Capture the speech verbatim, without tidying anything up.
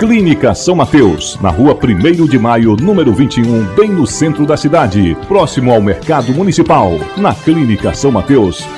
Clínica São Mateus, na rua primeiro de maio, número vinte e um, bem no centro da cidade, próximo ao Mercado Municipal. Na Clínica São Mateus,